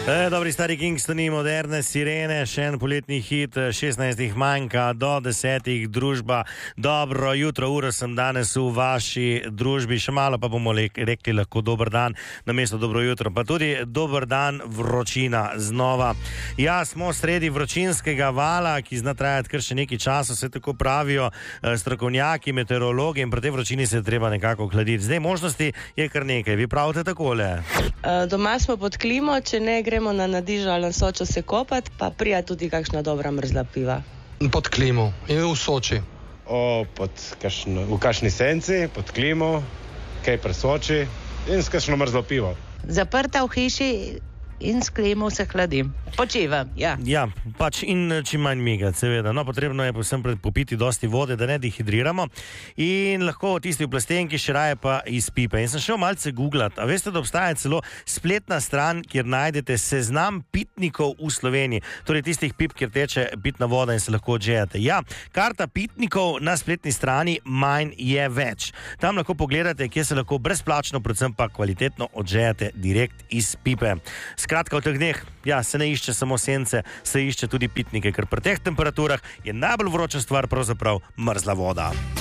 Dobri stari Kingstoni, moderne sirene, še en poletni hit, 16 manjka do 10, družba. Dobro jutro, uro sem danes v vaši družbi, še malo pa bomo rekli lahko dober dan, namesto dobro jutro, pa tudi dober dan, vročina znova. Ja, smo sredi vročinskega vala, ki zna trajati kar še nekaj časa, se tako pravijo strokovnjaki, meteorologi, in pri tej vročini se je treba nekako ohladiti. Zdaj možnosti je kar nekaj, vi pravite takole. Doma smo pod klimo, če ne gremo na Nadižo ali na Sočo se kopati, pa prija tudi kakšna dobra mrzla piva. Pod klimo in v Soči. V kakšni senci, pod klimo, kaj pri Soči in s kakšno mrzlo pivo. Zaprta v hiši in s klimo se hladim. Počivam, ja. Ja, pač in čim manj migati, seveda. No, potrebno je povsem popiti dosti vode, da ne dehidriramo. In lahko tisti v plastenki, še raje pa iz pipe. In sem šel malce googlat. A veste, da obstaja celo spletna stran, kjer najdete seznam pitnikov v Sloveniji. Torej tistih pip, kjer teče pitna voda in se lahko odžejate. Ja, karta pitnikov na spletni strani manj je več. Tam lahko pogledate, kje se lahko brezplačno, predvsem pa kvalitetno odžejate direkt iz pipe. Skratka, v teh dneh, ja, se ne išče samo sence, se išče tudi pitnike, ker pri teh temperaturah je najbolj vroča stvar pravzaprav mrzla voda.